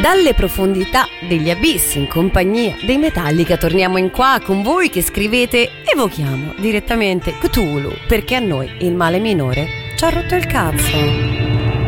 Dalle profondità degli abissi in compagnia dei Metallica torniamo in qua con voi che scrivete. Evochiamo direttamente Cthulhu, perché a noi il male minore ci ha rotto il cazzo.